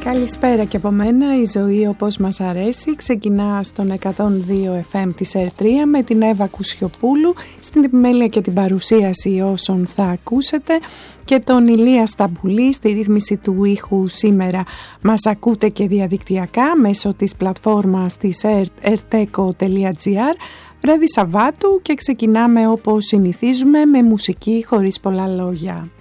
Καλησπέρα και από μένα, η ζωή όπως μας αρέσει ξεκινά στον 102 FM της ΕΡΤ3 με την Εύα Κουσιοπούλου στην επιμέλεια και την παρουσίαση όσων θα ακούσετε και τον Ηλία Σταμπουλή στη ρύθμιση του ήχου. Σήμερα μας ακούτε και διαδικτυακά μέσω της πλατφόρμας της erteco.gr. Βράδυ Σαββάτου και ξεκινάμε όπως συνηθίζουμε με μουσική χωρίς πολλά λόγια.